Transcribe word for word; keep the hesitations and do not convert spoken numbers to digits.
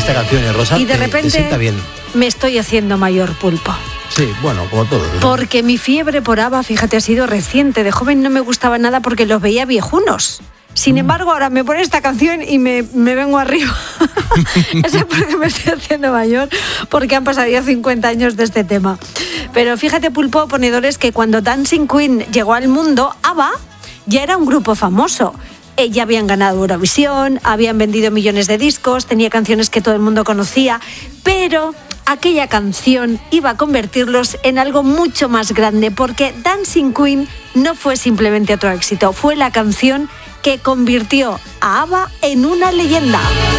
esta canción, ¿eh, Rosa? Y de te, repente te sienta bien. me estoy haciendo mayor, Pulpo. Sí, bueno, como todo, ¿no? Porque mi fiebre por ABBA, fíjate, ha sido reciente. De joven no me gustaba nada porque los veía viejunos. Sin embargo, ahora me pone esta canción y me, me vengo arriba. Eso es porque me estoy haciendo mayor, porque han pasado ya cincuenta años de este tema. Pero fíjate, Pulpo, ponedores, que cuando Dancing Queen llegó al mundo, ABBA ya era un grupo famoso. Eh, ya habían ganado Eurovisión, habían vendido millones de discos, tenía canciones que todo el mundo conocía, pero aquella canción iba a convertirlos en algo mucho más grande, porque Dancing Queen no fue simplemente otro éxito, fue la canción que convirtió a ABBA en una leyenda.